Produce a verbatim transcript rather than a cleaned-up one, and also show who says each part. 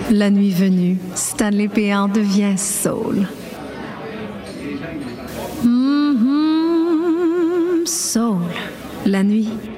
Speaker 1: La nuit venue, Stanley Péan devient soul. Mm-hmm, soul. La nuit.